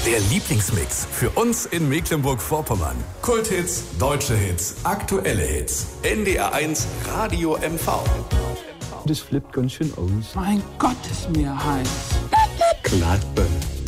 Der Lieblingsmix für uns in Mecklenburg-Vorpommern. Kulthits, deutsche Hits, aktuelle Hits. NDR 1 Radio MV. Das flippt ganz schön aus. Mein Gott, ist mir heiß. Gladbach.